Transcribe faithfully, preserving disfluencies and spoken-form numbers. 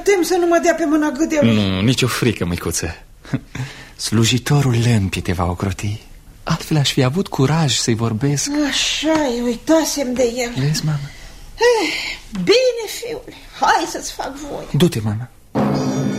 tem să nu mă dea pe mâna gâdelui. Nu, nicio frică, măicuță. Slujitorul lămpii te va ocroti. Altfel aș fi avut curaj să-i vorbesc. Așa-i, uitasem de el. Vezi, mama? Eh, bine, fiule, hai să-ți fac voie. Du-te, mama.